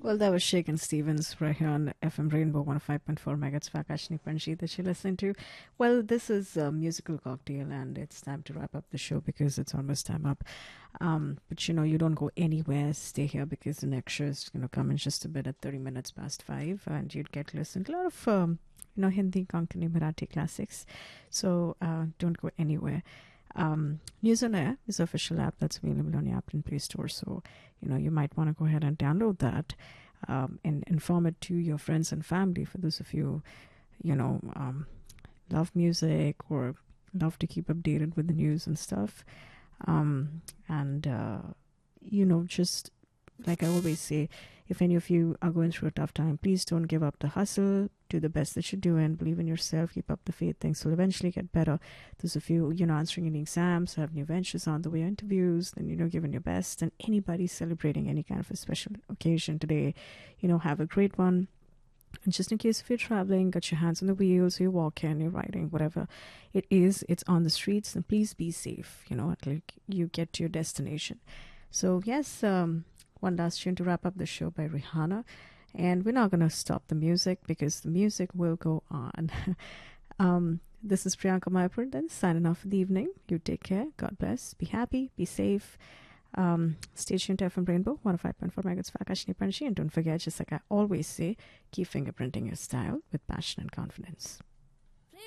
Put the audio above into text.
Well, that was Shaken Stevens right here on FM Rainbow 105.4 megahertz for Akashni Panji that you listening to. Well, this is a musical cocktail, and it's time to wrap up the show because it's almost time up. But you don't go anywhere. Stay here because the next show is come in just a bit at 30 minutes past 5, and you'd get to listen to a lot of Hindi, Konkani, Marathi classics. So don't go anywhere. News on Air is an official app that's available on the App and Play Store. So, you might want to go ahead and download that and inform it to your friends and family. For those of you, love music or love to keep updated with the news and stuff. Just like I always say, if any of you are going through a tough time, please don't give up the hustle. Do the best that you're doing. Believe in yourself. Keep up the faith. Things will eventually get better. Those of you, answering any exams, have new ventures on the way, interviews, then, giving your best. And anybody celebrating any kind of a special occasion today, have a great one. And just in case if you're traveling, got your hands on the wheels, you're walking, you're riding, whatever it is, it's on the streets, then please be safe, like you get to your destination. So, yes, one last tune to wrap up the show by Rihanna. And we're not going to stop the music because the music will go on. This is Priyanka Mayapur, then signing off for the evening. You take care. God bless. Be happy. Be safe. Stay tuned to FM Rainbow 105.4 megahertz for Akashni Panji. And don't forget, just like I always say, keep fingerprinting your style with passion and confidence.